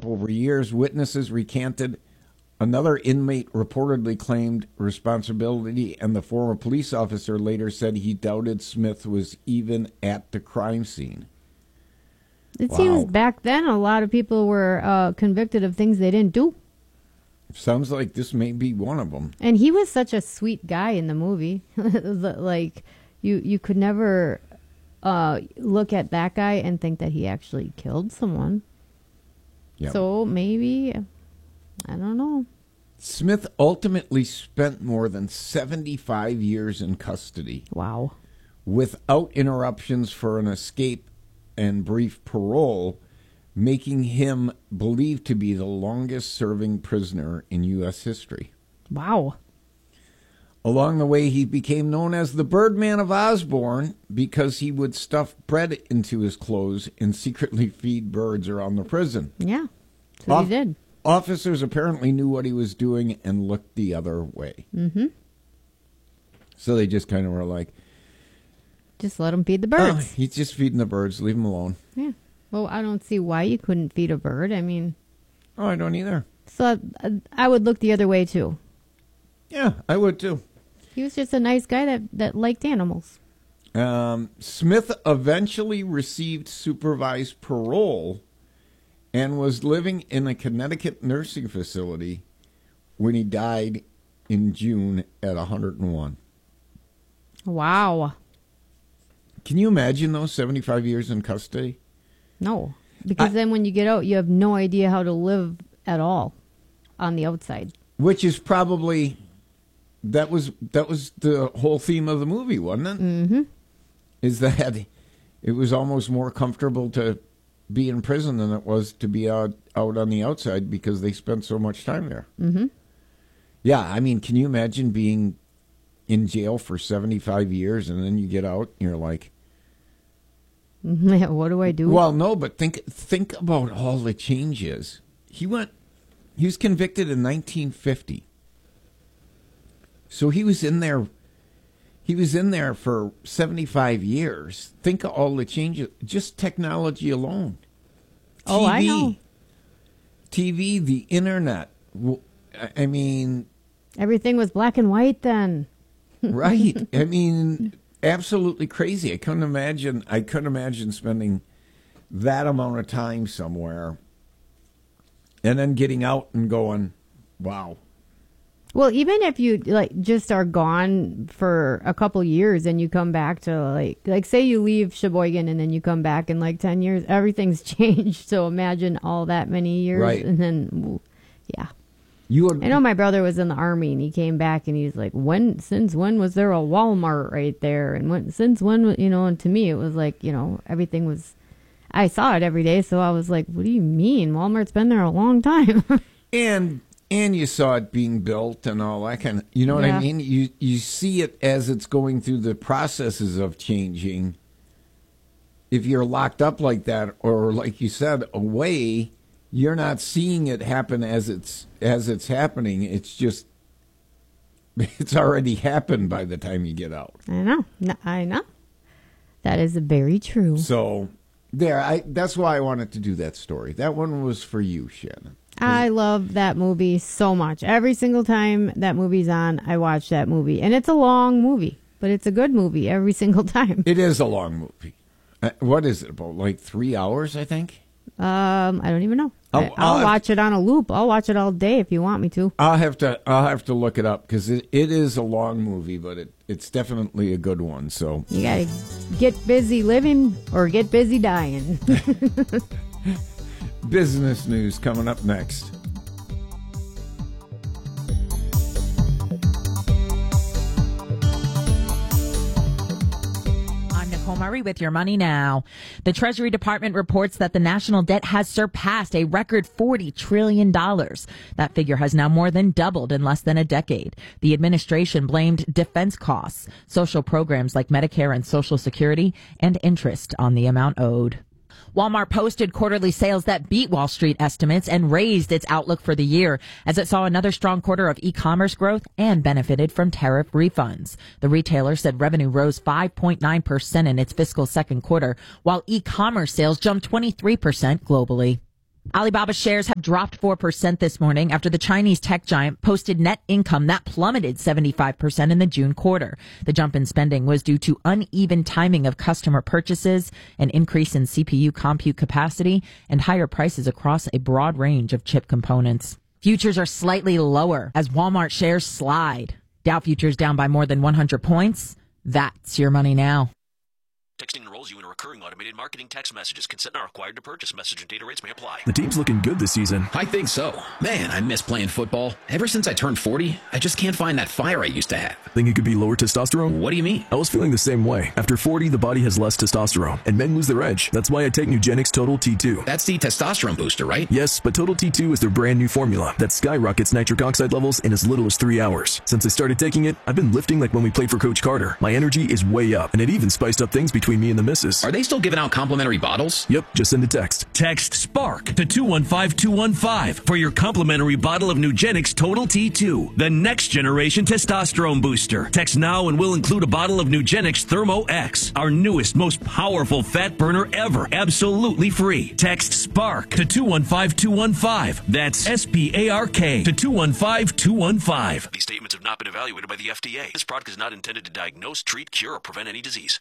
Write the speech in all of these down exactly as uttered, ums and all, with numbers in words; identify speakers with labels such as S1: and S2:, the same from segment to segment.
S1: up over years. Witnesses recanted. Another inmate reportedly claimed responsibility, and the former police officer later said he doubted Smith was even at the crime scene.
S2: It
S1: Wow.
S2: seems back then a lot of people were uh, convicted of things they didn't do.
S1: Sounds like this may be one of them.
S2: And he was such a sweet guy in the movie. Like, you, you could never uh, look at that guy and think that he actually killed someone.
S1: Yep.
S2: So maybe, I don't know.
S1: Smith ultimately spent more than seventy-five years in custody.
S2: Wow.
S1: Without interruptions for an escape and brief parole, making him believed to be the longest-serving prisoner in U S history.
S2: Wow.
S1: Along the way, he became known as the Birdman of Osborne because he would stuff bread into his clothes and secretly feed birds around the prison.
S2: Yeah, that's what
S1: Off-
S2: he did.
S1: Officers apparently knew what he was doing and looked the other way.
S2: Mm-hmm.
S1: So they just kind of were like,
S2: Just let him feed the
S1: oh,
S2: birds.
S1: he's just feeding the birds. Leave him alone.
S2: Yeah. Well, I don't see why you couldn't feed a bird. I mean,
S1: Oh, I don't either.
S2: so I, I would look the other way, too.
S1: Yeah, I would too.
S2: He was just a nice guy that, that liked animals.
S1: Um, Smith eventually received supervised parole and was living in a Connecticut nursing facility when he died in June at one hundred one.
S2: Wow.
S1: Can you imagine those seventy-five years in custody?
S2: No. Because
S1: I-
S2: then when you get out, you have no idea how to live at all on the outside.
S1: Which is probably that was that was the whole theme of the movie, wasn't it?
S2: Mm-hmm.
S1: Is that it was almost more comfortable to be in prison than it was to be out out on the outside because they spent so much time there.
S2: Mm-hmm.
S1: Yeah, I mean, can you imagine being in jail for seventy-five years and then you get out and you're like,
S2: What do I do?
S1: well, no, but think think about all the changes. He went he was convicted in nineteen fifty. So he was in there he was in there for seventy-five years. Think of all the changes, just technology alone.
S2: Oh, I know.
S1: T V, the internet. W- I mean,
S2: Everything was black and white then.
S1: right. I mean, absolutely crazy. I couldn't imagine I couldn't imagine spending that amount of time somewhere and then getting out and going, wow.
S2: Well, even if you like just are gone for a couple years and you come back to like like say you leave Sheboygan and then you come back in like ten years, everything's changed. So imagine all that many years,
S1: Right.
S2: and then yeah.
S1: You would,
S2: I know my brother was in the Army and he came back and he's like, when since when was there a Walmart right there? And when since when wa- you know? And to me it was like, you know, everything was. I saw it every day, so I was like, what do you mean? Walmart's been there a long time.
S1: and and you saw it being built and all that kind of, you know what
S2: Yeah.
S1: I mean? You you see it as it's going through the processes of changing. If you're locked up like that, or like you said, away, you're not seeing it happen as it's as it's happening. It's just it's already happened by the time you get out.
S2: I know. No, I know. That is very true.
S1: So there, I that's why I wanted to do that story. That one was for you, Shannon.
S2: I love that movie so much. Every single time that movie's on, I watch that movie. And it's a long movie, but it's a good movie every single time.
S1: It is a long movie. Uh, what is it, about like three hours, I think?
S2: Um, I don't even know.
S1: I'll-
S2: I, I'll,
S1: I'll have
S2: watch it on a loop. I'll watch it all day if you want me to.
S1: I'll have to I'll have to look it up because it, it is a long movie, but it, it's definitely a good one. So
S2: You gotta get busy living or get busy dying.
S1: business news coming up next.
S3: I'm Nicole Murray with Your Money Now. The Treasury Department reports that the national debt has surpassed a record forty trillion dollars. That figure has now more than doubled in less than a decade. The administration blamed defense costs, social programs like Medicare and Social Security, and interest on the amount owed. Walmart posted quarterly sales that beat Wall Street estimates and raised its outlook for the year as it saw another strong quarter of e-commerce growth and benefited from tariff refunds. The retailer said revenue rose five point nine percent in its fiscal second quarter, while e-commerce sales jumped twenty-three percent globally. Alibaba shares have dropped four percent this morning after the Chinese tech giant posted net income that plummeted seventy-five percent in the June quarter. The jump in spending was due to uneven timing of customer purchases, an increase in C P U compute capacity, and higher prices across a broad range of chip components. Futures are slightly lower as Walmart shares slide. Dow futures down by more than one hundred points. That's your money now.
S4: Texting enrolls you in a recurring automated marketing text messages. Consent not required to purchase. Message and data rates may apply.
S5: The team's looking good this season.
S6: I think so. Man, I miss playing football. Ever since I turned forty, I just can't find that fire I used to have.
S5: Think it could be lower testosterone?
S6: What do you mean?
S5: I was feeling the same way. After forty, the body has less testosterone, and men lose their edge. That's why I take Nugenix Total T two.
S6: That's the testosterone booster, right?
S5: Yes, but Total T two is their brand new formula that skyrockets nitric oxide levels in as little as three hours. Since I started taking it, I've been lifting like when we played for Coach Carter. My energy is way up, and it even spiced up things between me and the missus.
S6: Are they still giving out complimentary bottles?
S5: Yep, just send a text.
S7: Text SPARK to two one five two one five for your complimentary bottle of Nugenix Total T two, the next generation testosterone booster. Text now and we'll include a bottle of Nugenix Thermo X, our newest, most powerful fat burner ever, absolutely free. Text SPARK to two one five two one five. That's S P A R K to two one five two one five.
S4: These statements have not been evaluated by the F D A. This product is not intended to diagnose, treat, cure, or prevent any disease.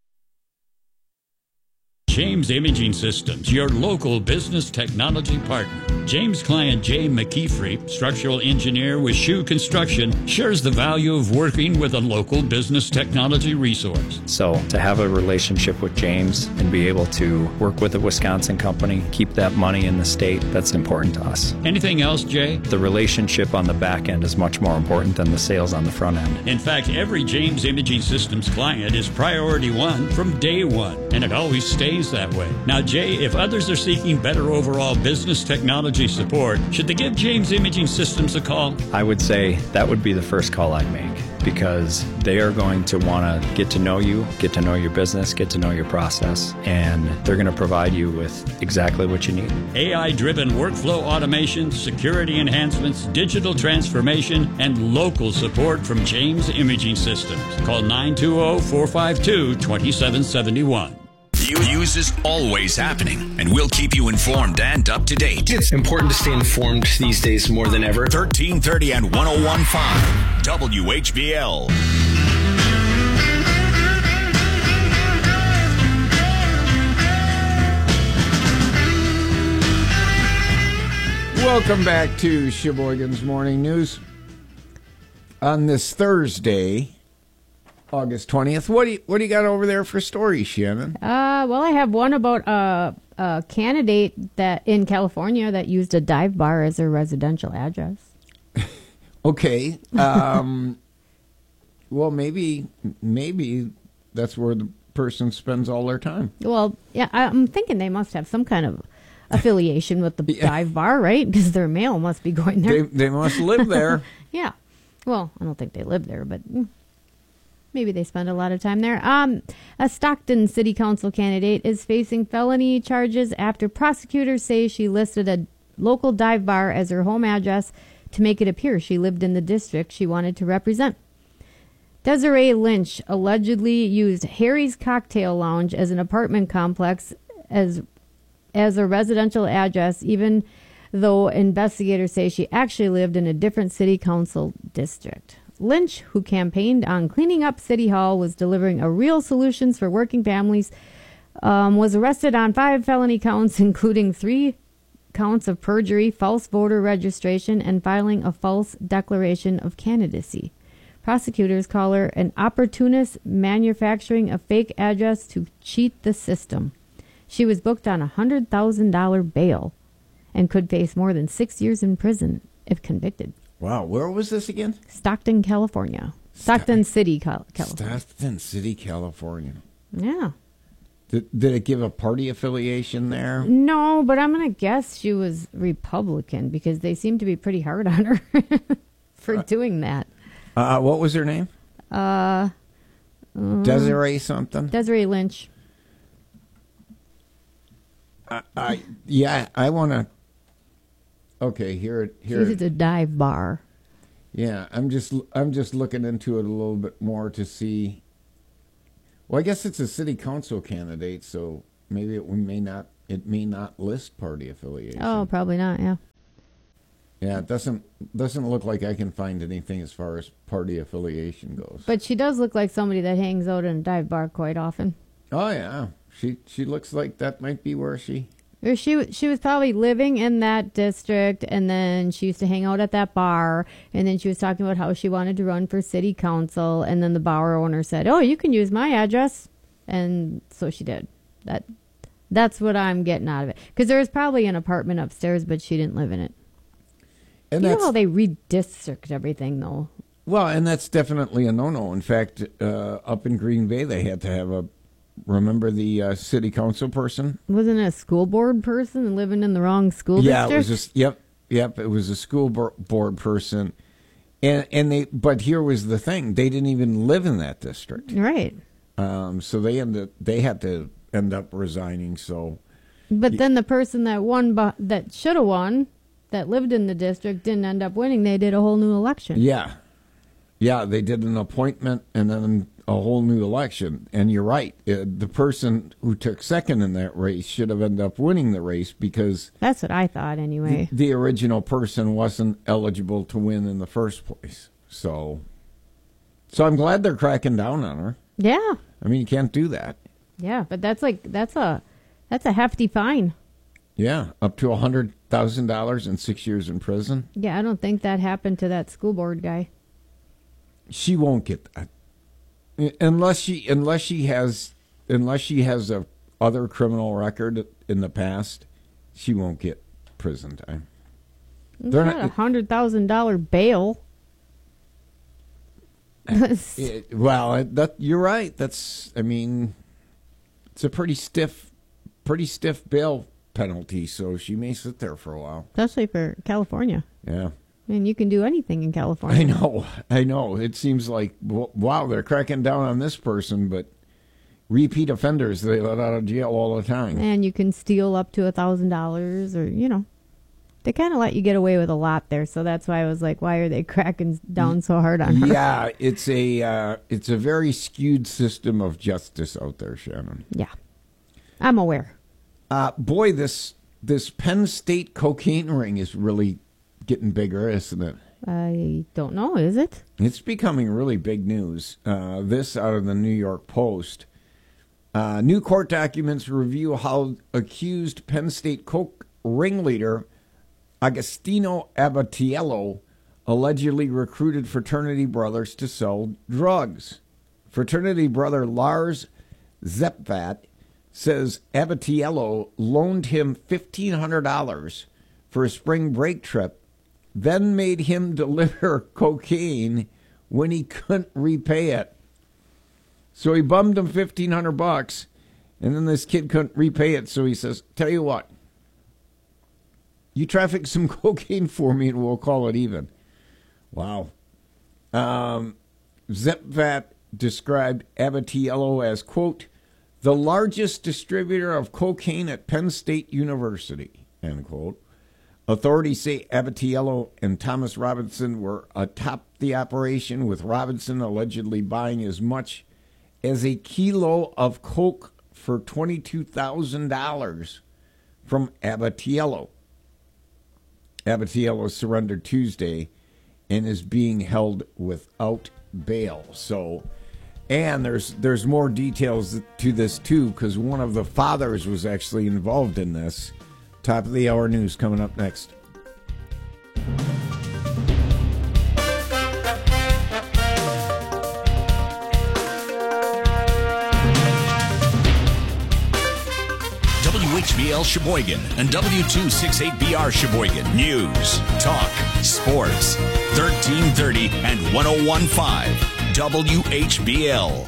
S8: James Imaging Systems, your local business technology partner. James' client Jay McKeefrey, structural engineer with Shoe Construction, shares the value of working with a local business technology resource.
S9: So to have a relationship with James and be able to work with a Wisconsin company, keep that money in the state, that's important to us.
S8: Anything else, Jay?
S9: The relationship on the back end is much more important than the sales on the front end.
S8: In fact, every James Imaging Systems client is priority one from day one, and it always stays that way. Now, Jay, if others are seeking better overall business technology support, should they give James Imaging Systems a call?
S9: I would say that would be the first call I'd make, because they are going to want to get to know you, get to know your business, get to know your process, and they're going to provide you with exactly what you need.
S8: A I-driven workflow automation, security enhancements, digital transformation, and local support from James Imaging Systems. Call nine two zero, four five two, two seven seven one.
S10: News is always happening, and we'll keep you informed and up to date.
S11: It's important to stay informed these days more than ever.
S10: thirteen thirty and one oh one point five W H B L.
S1: Welcome back to Sheboygan's Morning News. On this Thursday, August twentieth. What do you what do you got over there for stories, Shannon?
S2: Uh, well, I have one about a, a candidate that in California that used a dive bar as their residential address.
S1: Okay. Um, well, maybe maybe that's where the person spends all their time.
S2: Well, yeah, I'm thinking they must have some kind of affiliation with the
S1: Yeah.
S2: dive bar, right? Because their mail must be going there.
S1: They they must live there.
S2: Yeah. Well, I don't think they live there, but mm, maybe they spend a lot of time there. Um, a Stockton City Council candidate is facing felony charges after prosecutors say she listed a local dive bar as her home address to make it appear she lived in the district she wanted to represent. Desiree Lynch allegedly used Harry's Cocktail Lounge as an apartment complex as as a residential address, even though investigators say she actually lived in a different city council district. Lynch, who campaigned on cleaning up City Hall, was delivering a real solutions for working families, um, was arrested on five felony counts, including three counts of perjury, false voter registration, and filing a false declaration of candidacy. Prosecutors call her an opportunist manufacturing a fake address to cheat the system. She was booked on a one hundred thousand dollars bail and could face more than six years in prison if convicted.
S1: Wow, where was this again?
S2: Stockton, California. Stockton City, Cal- California.
S1: Stockton City, California.
S2: Yeah.
S1: Did, did it give a party affiliation there?
S2: No, but I'm going to guess she was Republican because they seem to be pretty hard on her for uh, doing that.
S1: Uh, what was her name?
S2: Uh, um,
S1: Desiree something?
S2: Desiree Lynch.
S1: Uh, I yeah, I want to. Okay, here here.
S2: It's a dive bar.
S1: Yeah, I'm just I'm just looking into it a little bit more to see. Well, I guess it's a city council candidate, so maybe it may not it may not list party affiliation.
S2: Oh, probably not, yeah.
S1: Yeah, it doesn't doesn't look like I can find anything as far as party affiliation goes.
S2: But she does look like somebody that hangs out in a dive bar quite often.
S1: Oh yeah, she she looks like that might be where she.
S2: Or she she was probably living in that district, and then she used to hang out at that bar, and then she was talking about how she wanted to run for city council, and then the bar owner said, "Oh, you can use my address," and so she did. That that's what I'm getting out of it, because there was probably an apartment upstairs, but she didn't live in it. And you know how they redistrict everything, though.
S1: Well, and that's definitely a no-no. In fact, uh, up in Green Bay, they had to have a. Remember the uh, city council person?
S2: Wasn't it a school board person living in the wrong school
S1: yeah,
S2: district?
S1: Yeah, it was just yep, yep. It was a school board person, and and they. But here was the thing: they didn't even live in that district,
S2: right?
S1: Um, so they ended. They had to end up resigning. So,
S2: but then the person that won, that should have won, that lived in the district, didn't end up winning. They did a whole new election.
S1: Yeah, yeah. They did an appointment and then a whole new election. And you're right. Uh, the person who took second in that race should have ended up winning the race because
S2: that's what I thought anyway.
S1: The, the original person wasn't eligible to win in the first place. So, so I'm glad they're cracking down on her.
S2: Yeah.
S1: I mean, you can't do that.
S2: Yeah, but that's like that's a that's a hefty fine.
S1: Yeah, up to a hundred thousand dollars and six years in prison.
S2: Yeah, I don't think that happened to that school board guy.
S1: She won't get that. Unless she, unless she has, unless she has a other criminal record in the past, she won't get prison time.
S2: They're not a hundred thousand dollar bail.
S1: it, well, that you're right. That's, I mean, it's a pretty stiff, pretty stiff bail penalty. So she may sit there for a while,
S2: especially for California.
S1: Yeah.
S2: And you can do anything in California.
S1: I know, I know. It seems like, wow, they're cracking down on this person, but repeat offenders, they let out of jail all the time.
S2: And you can steal up to a thousand dollars, or, you know, they kind of let you get away with a lot there. So that's why I was like, why are they cracking down so hard on her?
S1: Yeah, it's a, uh, it's a very skewed system of justice out there, Shannon.
S2: Yeah, I'm aware.
S1: Uh, boy, this this Penn State cocaine ring is really getting bigger, isn't it?
S2: I don't know. Is it?
S1: It's becoming really big news. Uh, this out of the New York Post. Uh, new court documents review how accused Penn State coke ringleader Agostino Abatiello allegedly recruited fraternity brothers to sell drugs. Fraternity brother Lars Zepvat says Abatiello loaned him fifteen hundred dollars for a spring break trip, then made him deliver cocaine when he couldn't repay it. So he bummed him fifteen hundred bucks, and then this kid couldn't repay it. So he says, "Tell you what, you traffic some cocaine for me, and we'll call it even." Wow. Um, Zepvat described Abatiello as, quote, "the largest distributor of cocaine at Penn State University," end quote. Authorities say Abatiello and Thomas Robinson were atop the operation, with Robinson allegedly buying as much as a kilo of coke for twenty-two thousand dollars from Abatiello. Abatiello surrendered Tuesday and is being held without bail. So, and there's there's more details to this too, because one of the fathers was actually involved in this. Top of the hour news coming up next.
S10: W H B L Sheboygan and W two sixty-eight B R Sheboygan. News, talk, sports. thirteen thirty and ten fifteen W H B L.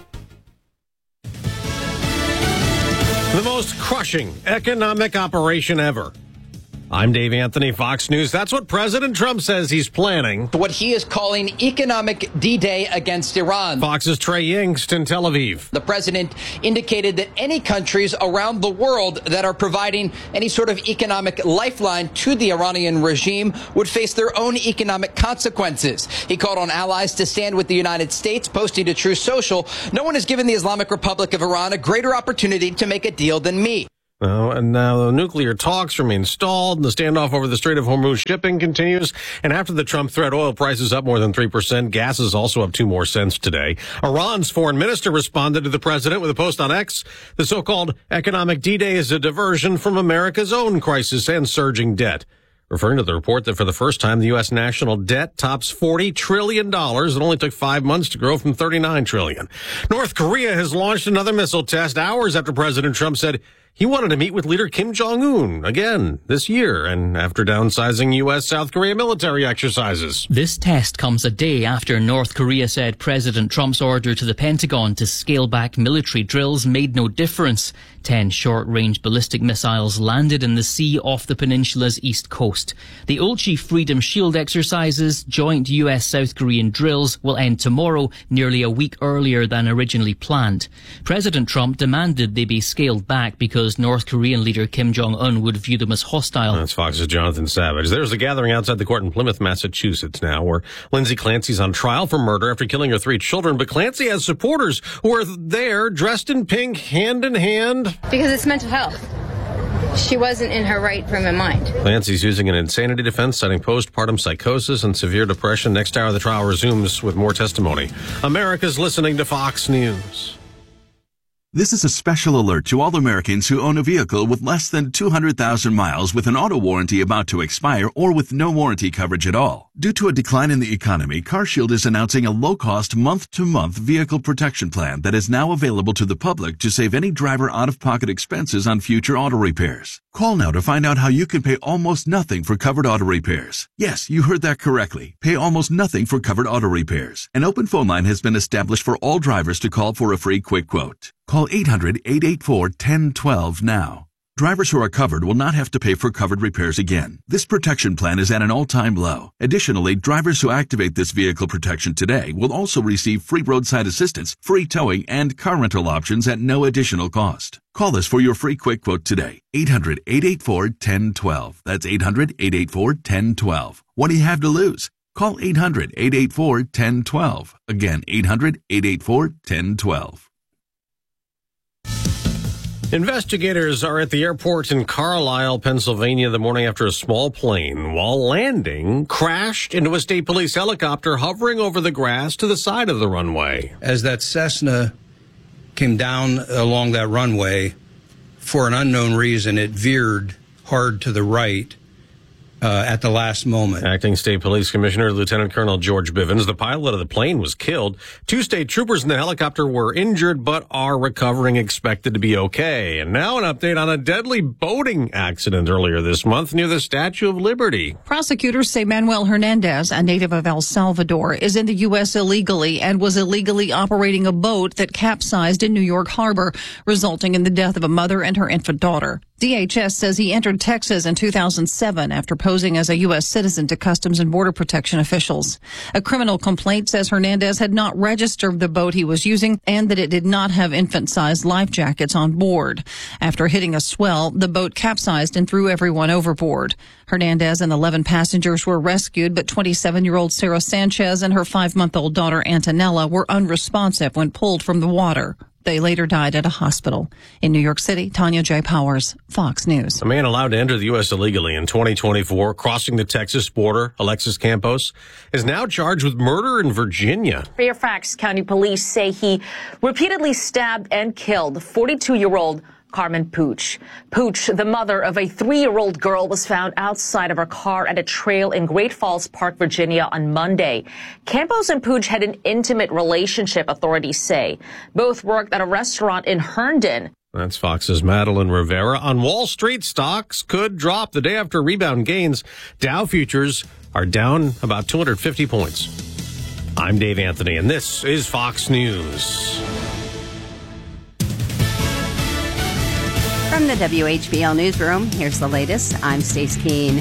S12: The most crushing economic operation ever. I'm Dave Anthony, Fox News. That's what President Trump says he's planning.
S13: What he is calling economic D-Day against Iran.
S12: Fox's Trey Yingst in Tel Aviv.
S13: The president indicated that any countries around the world that are providing any sort of economic lifeline to the Iranian regime would face their own economic consequences. He called on allies to stand with the United States, posting to Truth Social, "No one has given the Islamic Republic of Iran a greater opportunity to make a deal than me."
S12: Uh, and now the nuclear talks remain stalled, and the standoff over the Strait of Hormuz shipping continues. And after the Trump threat, oil prices up more than three percent. Gas is also up two more cents today. Iran's foreign minister responded to the president with a post on X. The so-called economic D-Day is a diversion from America's own crisis and surging debt. Referring to the report that for the first time, the U S national debt tops forty trillion dollars. It only took five months to grow from thirty-nine trillion dollars. North Korea has launched another missile test hours after President Trump said he wanted to meet with leader Kim Jong-un again this year, and after downsizing U S South Korea military exercises.
S14: This test comes a day after North Korea said President Trump's order to the Pentagon to scale back military drills made no difference. Ten short-range ballistic missiles landed in the sea off the peninsula's east coast. The Ulchi Freedom Shield exercises, joint U S-South Korean drills, will end tomorrow, nearly a week earlier than originally planned. President Trump demanded they be scaled back because North Korean leader Kim Jong-un would view them as hostile.
S12: That's Fox's Jonathan Savage. There's a gathering outside the court in Plymouth, Massachusetts now, where Lindsay Clancy's on trial for murder after killing her three children. But Clancy has supporters who are there, dressed in pink, hand in hand.
S15: Because it's mental health. She wasn't in her right frame of mind.
S12: Clancy's using an insanity defense, citing postpartum psychosis and severe depression. Next hour, the trial resumes with more testimony. America's listening to Fox News.
S16: This is a special alert to all Americans who own a vehicle with less than two hundred thousand miles with an auto warranty about to expire or with no warranty coverage at all. Due to a decline in the economy, CarShield is announcing a low-cost month-to-month vehicle protection plan that is now available to the public to save any driver out-of-pocket expenses on future auto repairs. Call now to find out how you can pay almost nothing for covered auto repairs. Yes, you heard that correctly. Pay almost nothing for covered auto repairs. An open phone line has been established for all drivers to call for a free quick quote. Call eight hundred, eight eight four, one zero one two now. Drivers who are covered will not have to pay for covered repairs again. This protection plan is at an all-time low. Additionally, drivers who activate this vehicle protection today will also receive free roadside assistance, free towing, and car rental options at no additional cost. Call us for your free quick quote today. eight hundred, eight eight four, one zero one two. That's eight hundred, eight eight four, one zero one two. What do you have to lose? Call eight hundred, eight eight four, one zero one two. Again, eight hundred, eight eight four, one zero one two.
S12: Investigators are at the airport in Carlisle, Pennsylvania, the morning after a small plane, while landing, crashed into a state police helicopter hovering over the grass to the side of the runway.
S17: As that Cessna came down along that runway, for an unknown reason, it veered hard to the right uh, at the last moment.
S12: Acting State Police Commissioner Lieutenant Colonel George Bivens, the pilot of the plane, was killed. Two state troopers in the helicopter were injured but are recovering, expected to be okay. And now an update on a deadly boating accident earlier this month near the Statue of Liberty.
S18: Prosecutors say Manuel Hernandez, a native of El Salvador, is in the U S illegally and was illegally operating a boat that capsized in New York Harbor, resulting in the death of a mother and her infant daughter. D H S says he entered Texas in two thousand seven after posing as a U S citizen to Customs and Border Protection officials. A criminal complaint says Hernandez had not registered the boat he was using and that it did not have infant-sized life jackets on board. After hitting a swell, the boat capsized and threw everyone overboard. Hernandez and eleven passengers were rescued, but twenty-seven-year-old Sarah Sanchez and her five-month-old daughter Antonella were unresponsive when pulled from the water. They later died at a hospital. In New York City, Tanya J. Powers, Fox News.
S12: A man allowed to enter the U S illegally in twenty twenty-four, crossing the Texas border, Alexis Campos, is now charged with murder in Virginia.
S19: Fairfax County Police say he repeatedly stabbed and killed forty-two-year-old Carmen Pooch. Pooch, the mother of a three-year-old girl, was found outside of her car at a trail in Great Falls Park, Virginia on Monday. Campos and Pooch had an intimate relationship, authorities say. Both worked at a restaurant in Herndon.
S12: That's Fox's Madeline Rivera. On Wall Street, stocks could drop the day after rebound gains. Dow futures are down about two hundred fifty points. I'm Dave Anthony, and this is Fox News.
S20: From the W H B L Newsroom, here's the latest. I'm Stace Keene.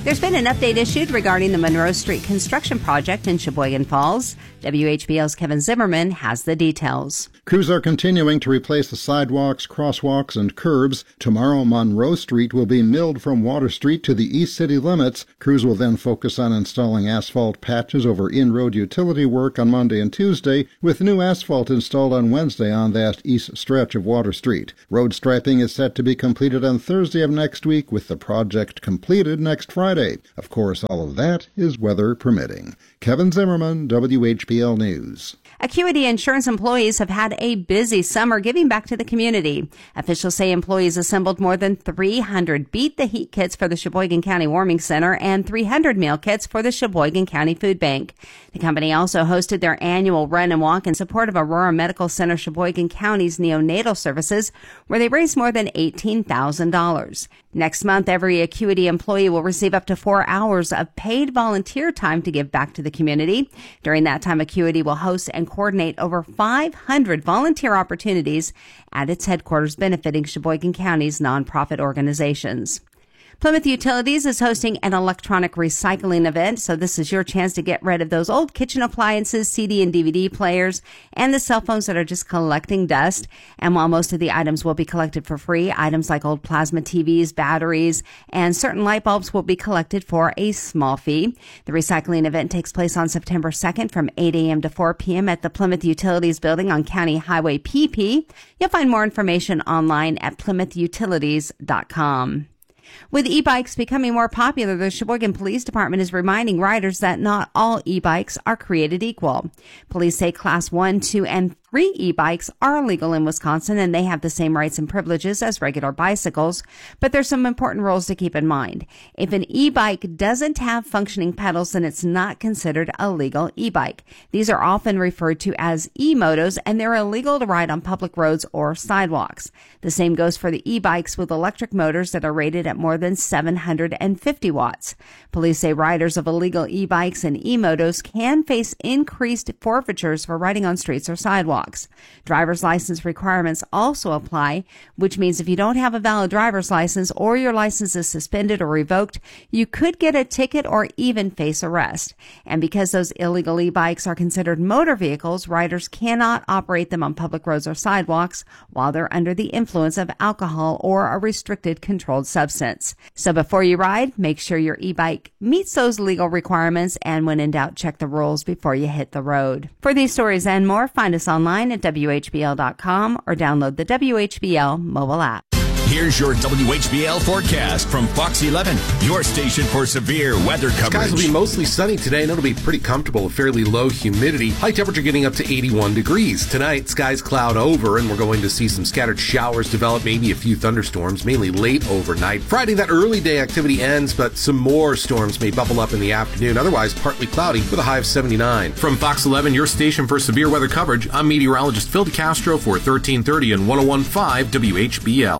S20: There's been an update issued regarding the Monroe Street construction project in Sheboygan Falls. W H B L's Kevin Zimmerman has the details.
S21: Crews are continuing to replace the sidewalks, crosswalks, and curbs. Tomorrow, Monroe Street will be milled from Water Street to the east city limits. Crews will then focus on installing asphalt patches over in-road utility work on Monday and Tuesday, with new asphalt installed on Wednesday on that east stretch of Water Street. Road striping is set to be completed on Thursday of next week, with the project completed next Friday. Of course, all of that is weather permitting. Kevin Zimmerman, W H B L News.
S20: Acuity Insurance employees have had a busy summer giving back to the community. Officials say employees assembled more than three hundred Beat the Heat kits for the Sheboygan County Warming Center and three hundred meal kits for the Sheboygan County Food Bank. The company also hosted their annual run and walk in support of Aurora Medical Center Sheboygan County's neonatal services, where they raised more than eighteen thousand dollars. Next month, every Acuity employee will receive up to four hours of paid volunteer time to give back to the community. During that time, Acuity will host and coordinate over five hundred volunteer opportunities at its headquarters, benefiting Sheboygan County's nonprofit organizations. Plymouth Utilities is hosting an electronic recycling event, so this is your chance to get rid of those old kitchen appliances, C D and D V D players, and the cell phones that are just collecting dust. And while most of the items will be collected for free, items like old plasma T Vs, batteries, and certain light bulbs will be collected for a small fee. The recycling event takes place on September second from eight a.m. to four p.m. at the Plymouth Utilities building on County Highway P P. You'll find more information online at plymouth utilities dot com. With e-bikes becoming more popular, the Sheboygan Police Department is reminding riders that not all e-bikes are created equal. Police say Class one, two, and three e-bikes are legal in Wisconsin, and they have the same rights and privileges as regular bicycles, but there's some important rules to keep in mind. If an e-bike doesn't have functioning pedals, then it's not considered a legal e-bike. These are often referred to as e-motos, and they're illegal to ride on public roads or sidewalks. The same goes for the e-bikes with electric motors that are rated at more than seven hundred fifty watts. Police say riders of illegal e-bikes and e-motos can face increased forfeitures for riding on streets or sidewalks. Driver's license requirements also apply, which means if you don't have a valid driver's license or your license is suspended or revoked, you could get a ticket or even face arrest. And because those illegal e-bikes are considered motor vehicles, riders cannot operate them on public roads or sidewalks while they're under the influence of alcohol or a restricted controlled substance. So before you ride, make sure your e-bike meets those legal requirements, and when in doubt, check the rules before you hit the road. For these stories and more, find us online at W H B L dot com or download the W H B L mobile app.
S10: Here's your W H B L forecast from Fox eleven, your station for severe weather coverage.
S12: Skies will be mostly sunny today, and it'll be pretty comfortable with fairly low humidity. High temperature getting up to eighty-one degrees. Tonight, skies cloud over, and we're going to see some scattered showers develop, maybe a few thunderstorms, mainly late overnight. Friday, that early day activity ends, but some more storms may bubble up in the afternoon. Otherwise, partly cloudy with a high of seventy-nine. From Fox eleven, your station for severe weather coverage, I'm meteorologist Phil DeCastro for thirteen thirty and one oh one point five W H B L.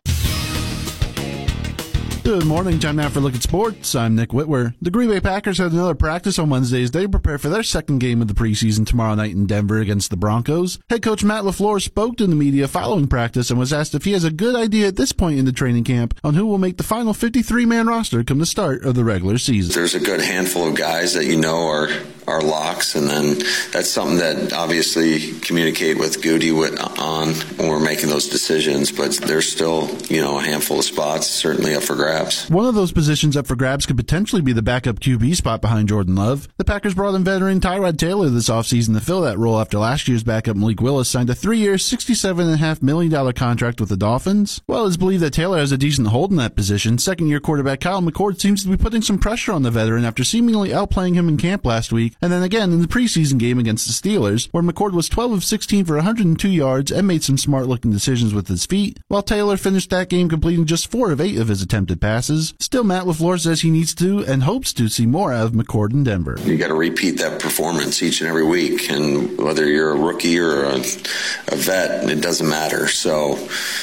S22: Good morning, time now for a look at sports. I'm Nick Whitwer. The Green Bay Packers had another practice on Wednesday as they prepare for their second game of the preseason tomorrow night in Denver against the Broncos. Head coach Matt LaFleur spoke to the media following practice and was asked if he has a good idea at this point in the training camp on who will make the final fifty-three man roster come the start of the regular season.
S23: There's a good handful of guys that you know are are locks, and then that's something that obviously communicate with Goody on when we're making those decisions, but there's still, you know, a handful of spots certainly up for grabs.
S22: One of those positions up for grabs could potentially be the backup Q B spot behind Jordan Love. The Packers brought in veteran Tyrod Taylor this offseason to fill that role after last year's backup Malik Willis signed a three-year, sixty-seven point five million dollars contract with the Dolphins. While it's believed that Taylor has a decent hold in that position, second-year quarterback Kyle McCord seems to be putting some pressure on the veteran after seemingly outplaying him in camp last week, and then again in the preseason game against the Steelers, where McCord was twelve of sixteen for one hundred two yards and made some smart-looking decisions with his feet, while Taylor finished that game completing just four of eight of his attempted passes. Still, Matt LaFleur says he needs to and hopes to see more out of McCord in Denver.
S23: You got to repeat that performance each and every week, and whether you're a rookie or a, a vet, it doesn't matter. So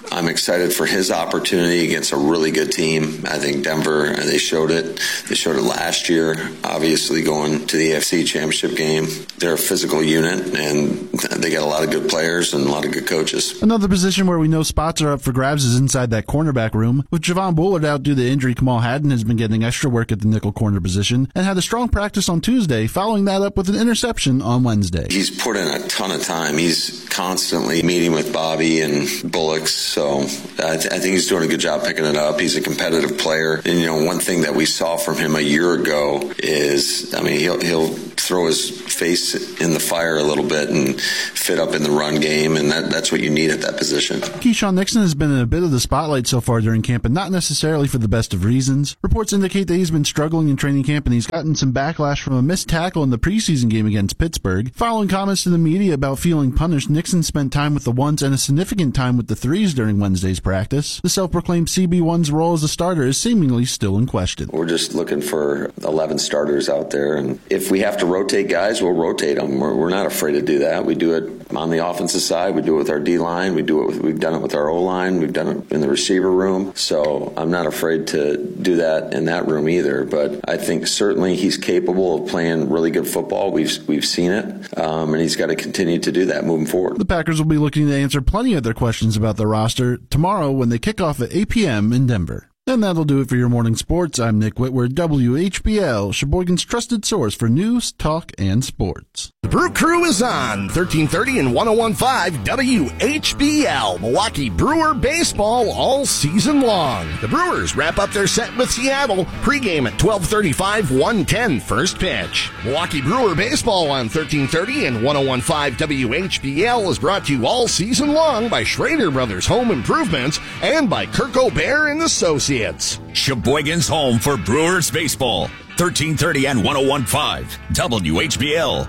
S23: I'm excited for his opportunity against a really good team. I think Denver, they showed it. They showed it last year, obviously going to the A F C Championship game. They're a physical unit, and they got a lot of good players and a lot of good coaches.
S22: Another position where we know spots are up for grabs is inside that cornerback room. With Javon Bullard out due to injury, Kamal Haddon has been getting extra work at the nickel corner position and had a strong practice on Tuesday, following that up with an interception on Wednesday.
S23: He's put in a ton of time. He's constantly meeting with Bobby and Bullocks, so I, th- I think he's doing a good job picking it up. He's a competitive player, and you know, one thing that we saw from him a year ago is, I mean, he'll he'll throw his face in the fire a little bit and fit up in the run game, and that, that's what you need at that position.
S22: Keyshawn Nixon has been in a bit of the spotlight so far during camp, and not necessarily for the best of reasons. Reports indicate that he's been struggling in training camp, and he's gotten some backlash from a missed tackle in the preseason game against Pittsburgh. Following comments to the media about feeling punished, Nixon spent time with the ones and a significant time with the threes during Wednesday's practice. The self-proclaimed C B one's role as a starter is seemingly still in question.
S23: We're just looking for eleven starters out there, and if we have to rotate guys, we'll rotate them. We're, we're not afraid to do that. We do it on the offensive side. We do it with our D-line. We do it with, we've done it with our O-line. We've done it in the receiver room. So I'm not afraid to do that in that room either. But I think certainly he's capable of playing really good football. We've we've seen it, um, and he's got to continue to do that moving forward.
S22: The Packers will be looking to answer plenty of their questions about the roster tomorrow when they kick off at eight p.m. in Denver. And that'll do it for your morning sports. I'm Nick Whitworth, W H B L, Sheboygan's trusted source for news, talk, and sports.
S3: The Brew Crew is on thirteen thirty and one oh one point five W H B L, Milwaukee Brewer baseball all season long. The Brewers wrap up their set with Seattle, pregame at twelve thirty-five, one ten first pitch. Milwaukee Brewer baseball on thirteen thirty and one oh one point five W H B L is brought to you all season long by Schrader Brothers Home Improvements and by Kirk O'Bear and Associates.
S10: Sheboygan's home for Brewers baseball. thirteen thirty and one oh one point five W H B L.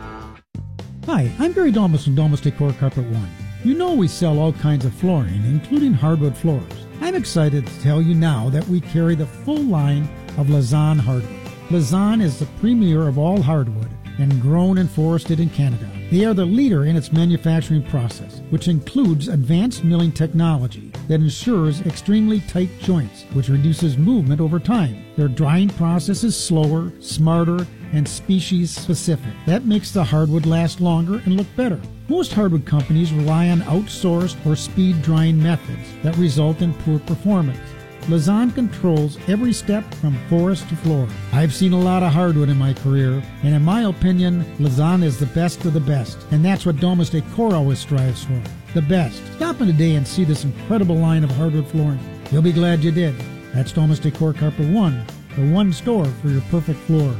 S5: Hi, I'm Gary Domus from Domus Decor Carpet One. You know we sell all kinds of flooring, including hardwood floors. I'm excited to tell you now that we carry the full line of Lausanne hardwood. Lausanne is the premier of all hardwood and grown and forested in Canada. They are the leader in its manufacturing process, which includes advanced milling technology that ensures extremely tight joints, which reduces movement over time. Their drying process is slower, smarter, and species-specific. That makes the hardwood last longer and look better. Most hardwood companies rely on outsourced or speed drying methods that result in poor performance. Lausanne controls every step from forest to floor. I've seen a lot of hardwood in my career, and in my opinion, Lausanne is the best of the best, and that's what Domus Decor always strives for, the best. Stop in today and see this incredible line of hardwood flooring. You'll be glad you did. That's Domus Decor Carpet One, the one store for your perfect floor.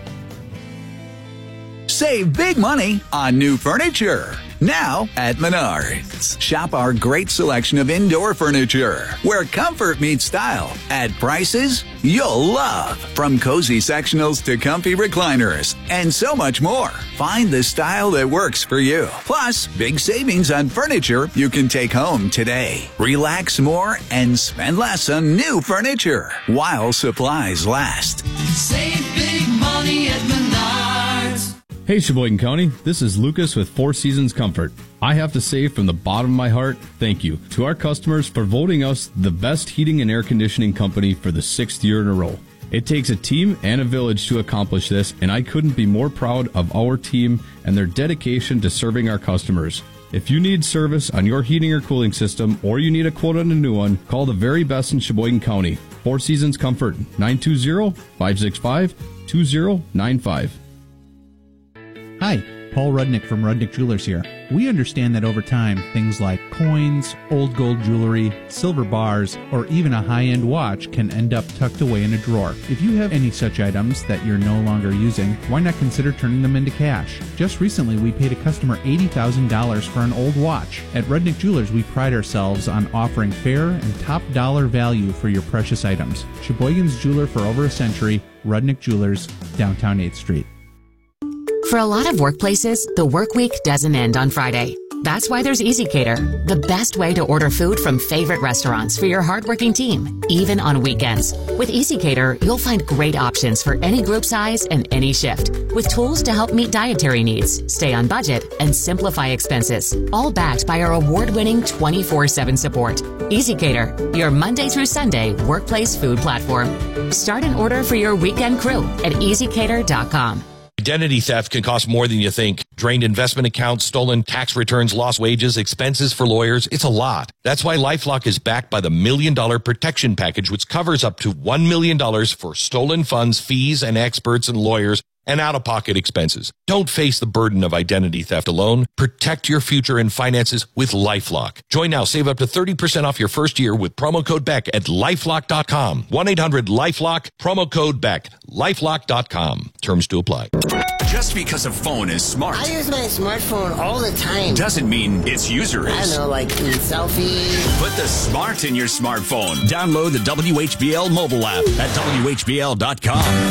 S6: Save big money on new furniture. Now at Menards. Shop our great selection of indoor furniture, where comfort meets style, at prices you'll love. From cozy sectionals to comfy recliners, and so much more. Find the style that works for you. Plus, big savings on furniture you can take home today. Relax more and spend less on new furniture while supplies last.
S24: Save big money at Menards.
S25: Hey Sheboygan County, this is Lucas with Four Seasons Comfort. I have to say from the bottom of my heart, thank you to our customers for voting us the best heating and air conditioning company for the sixth year in a row. It takes a team and a village to accomplish this, and I couldn't be more proud of our team and their dedication to serving our customers. If you need service on your heating or cooling system, or you need a quote on a new one, call the very best in Sheboygan County. Four Seasons Comfort, nine two zero, five six five, two zero nine five.
S26: Hi, Paul Rudnick from Rudnick Jewelers here. We understand that over time, things like coins, old gold jewelry, silver bars, or even a high-end watch can end up tucked away in a drawer. If you have any such items that you're no longer using, why not consider turning them into cash? Just recently, we paid a customer eighty thousand dollars for an old watch. At Rudnick Jewelers, we pride ourselves on offering fair and top dollar value for your precious items. Sheboygan's jeweler for over a century, Rudnick Jewelers, downtown eighth Street.
S27: For a lot of workplaces, the work week doesn't end on Friday. That's why there's EasyCater, the best way to order food from favorite restaurants for your hardworking team, even on weekends. With EasyCater, you'll find great options for any group size and any shift, with tools to help meet dietary needs, stay on budget, and simplify expenses, all backed by our award-winning twenty-four seven support. EasyCater, your Monday through Sunday workplace food platform. Start an order for your weekend crew at easy cater dot com.
S1: Identity theft can cost more than you think. Drained investment accounts, stolen tax returns, lost wages, expenses for lawyers. It's a lot. That's why LifeLock is backed by the Million Dollar Protection Package, which covers up to one million dollars for stolen funds, fees, and experts and lawyers, and out-of-pocket expenses. Don't face the burden of identity theft alone. Protect your future and finances with LifeLock. Join now. Save up to thirty percent off your first year with promo code Beck at lifelock dot com. one eight hundred lifelock, promo code Beck. lifelock dot com. Terms to apply.
S10: Just because a phone is smart.
S2: I use my smartphone all the time.
S10: Doesn't mean its user is.
S2: I don't know, like in selfies.
S10: Put the smart in your smartphone. Download the W H B L mobile app at W H B L dot com.